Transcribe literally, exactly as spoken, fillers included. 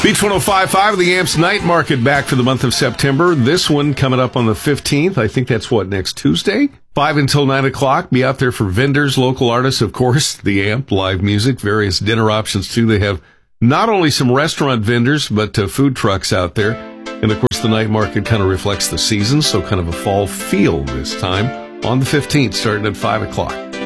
Beach one oh five point five, the Amps Night Market back for the month of September. This one coming up on the fifteenth. I think that's what, next Tuesday? five until nine o'clock. Be out there for vendors, local artists, of course, the Amp, live music, various dinner options too. They have not only some restaurant vendors, but uh, food trucks out there. And of course, the night market kind of reflects the season, so kind of a fall feel this time on the fifteenth, starting at five o'clock.